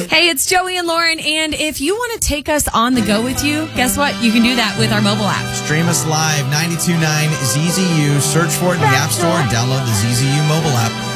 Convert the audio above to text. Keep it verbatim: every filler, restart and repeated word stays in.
Hey, it's Joey and Lauren, and if you want to take us on the go with you, guess what? You can do that with our mobile app. Stream us live, ninety-two point nine Z Z U. Search for it in the App Store and download the Z Z U mobile app.